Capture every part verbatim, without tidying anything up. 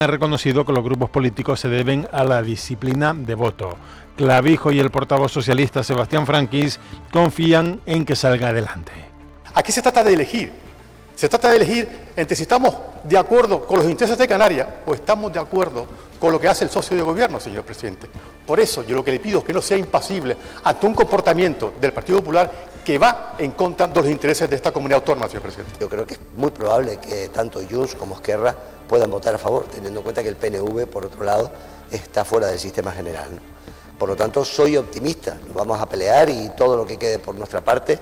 Ha reconocido que los grupos políticos se deben a la disciplina de voto. Clavijo y el portavoz socialista Sebastián Franquís confían en que salga adelante. Aquí se trata de elegir. Se trata de elegir entre si estamos de acuerdo con los intereses de Canarias o estamos de acuerdo con lo que hace el socio de gobierno, señor presidente. Por eso yo lo que le pido es que no sea impasible ante un comportamiento del Partido Popular que va en contra de los intereses de esta comunidad autónoma, señor presidente. Yo creo que es muy probable que tanto Junts como Esquerra puedan votar a favor, teniendo en cuenta que el P N V, por otro lado, está fuera del sistema general, ¿no? Por lo tanto, soy optimista, nos vamos a pelear y todo lo que quede por nuestra parte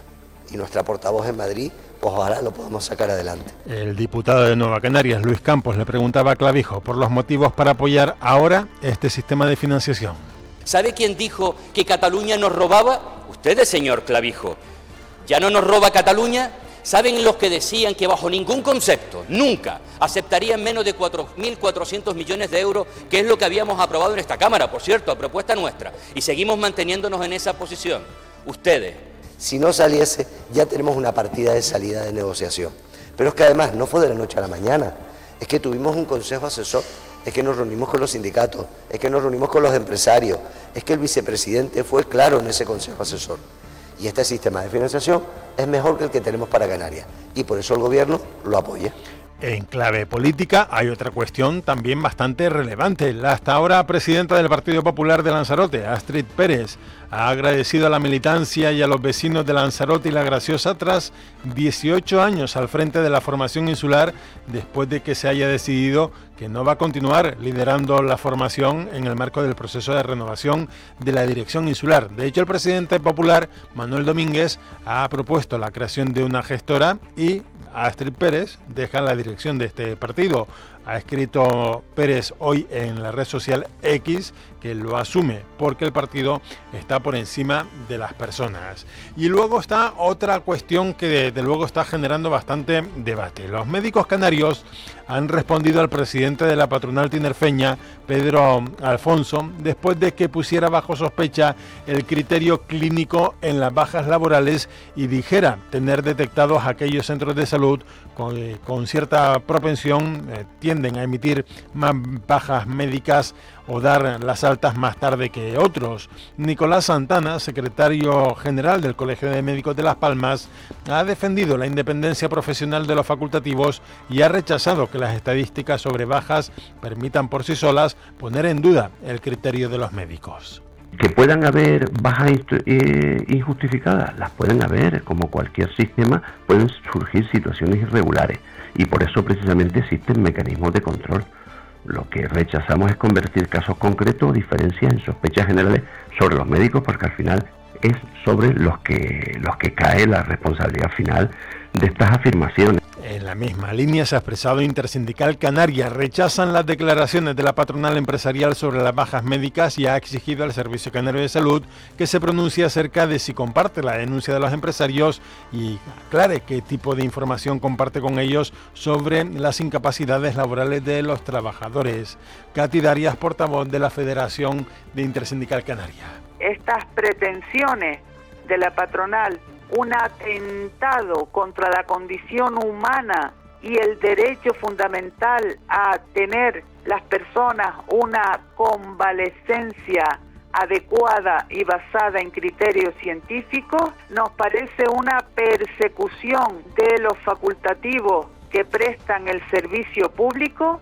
y nuestra portavoz en Madrid, pues ojalá lo podamos sacar adelante. El diputado de Nueva Canarias, Luis Campos, le preguntaba a Clavijo por los motivos para apoyar ahora este sistema de financiación. ¿Sabe quién dijo que Cataluña nos robaba? Ustedes, señor Clavijo. ¿Ya no nos roba Cataluña? ¿Saben los que decían que bajo ningún concepto, nunca, aceptarían menos de cuatro mil cuatrocientos millones de euros, que es lo que habíamos aprobado en esta Cámara, por cierto, a propuesta nuestra, y seguimos manteniéndonos en esa posición? Ustedes. Si no saliese, ya tenemos una partida de salida de negociación. Pero es que además no fue de la noche a la mañana, es que tuvimos un consejo asesor, es que nos reunimos con los sindicatos, es que nos reunimos con los empresarios, es que el vicepresidente fue claro en ese consejo asesor. Y este sistema de financiación es mejor que el que tenemos para Canarias y por eso el gobierno lo apoya. En clave política hay otra cuestión también bastante relevante. La hasta ahora presidenta del Partido Popular de Lanzarote, Astrid Pérez, ha agradecido a la militancia y a los vecinos de Lanzarote y La Graciosa tras dieciocho años al frente de la formación insular, después de que se haya decidido que no va a continuar liderando la formación en el marco del proceso de renovación de la dirección insular. De hecho, el presidente popular, Manuel Domínguez, ha propuesto la creación de una gestora y Astrid Pérez deja la dirección de este partido. Ha escrito Pérez hoy en la red social X que lo asume porque el partido está por encima de las personas. Y luego está otra cuestión que desde luego está generando bastante debate. Los médicos canarios han respondido al presidente de la patronal tinerfeña, Pedro Alfonso, después de que pusiera bajo sospecha el criterio clínico en las bajas laborales y dijera tener detectados aquellos centros de salud con, eh, con cierta propensión, eh, tienden a emitir más bajas médicas o dar las altas más tarde que otros. Nicolás Santana, secretario general del Colegio de Médicos de Las Palmas, ha defendido la independencia profesional de los facultativos y ha rechazado que las estadísticas sobre bajas permitan por sí solas poner en duda el criterio de los médicos. Que puedan haber bajas injustificadas, las pueden haber, como cualquier sistema pueden surgir situaciones irregulares y por eso precisamente existen mecanismos de control. Lo que rechazamos es convertir casos concretos o diferencias en sospechas generales sobre los médicos, porque al final es sobre los que, los que cae la responsabilidad final de estas afirmaciones. En la misma línea se ha expresado Intersindical Canaria. Rechazan las declaraciones de la patronal empresarial sobre las bajas médicas y ha exigido al Servicio Canario de Salud que se pronuncie acerca de si comparte la denuncia de los empresarios y aclare qué tipo de información comparte con ellos sobre las incapacidades laborales de los trabajadores. Katy Darias, portavoz de la Federación de Intersindical Canaria. Estas pretensiones de la patronal, un atentado contra la condición humana y el derecho fundamental a tener las personas una convalecencia adecuada y basada en criterios científicos, nos parece una persecución de los facultativos que prestan el servicio público.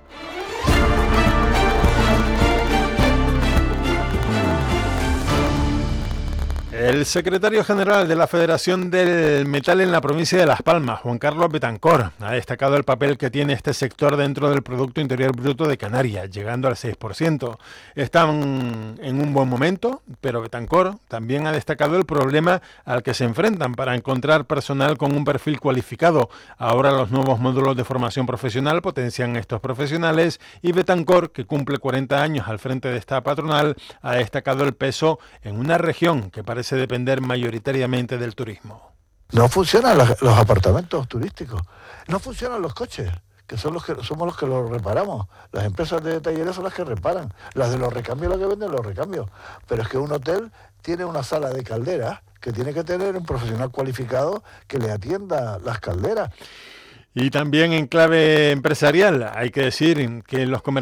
El secretario general de la Federación del Metal en la provincia de Las Palmas, Juan Carlos Betancor, ha destacado el papel que tiene este sector dentro del Producto Interior Bruto de Canarias, llegando al seis por ciento. Están en un buen momento, pero Betancor también ha destacado el problema al que se enfrentan para encontrar personal con un perfil cualificado. Ahora los nuevos módulos de formación profesional potencian estos profesionales y Betancor, que cumple cuarenta años al frente de esta patronal, ha destacado el peso en una región que parece depender mayoritariamente del turismo. No funcionan los, los apartamentos turísticos, no funcionan los coches, que son los que somos los que los reparamos. Las empresas de talleres son las que reparan, las de los recambios las que venden los recambios. Pero es que un hotel tiene una sala de calderas que tiene que tener un profesional cualificado que le atienda las calderas. Y también en clave empresarial, hay que decir que los comerciantes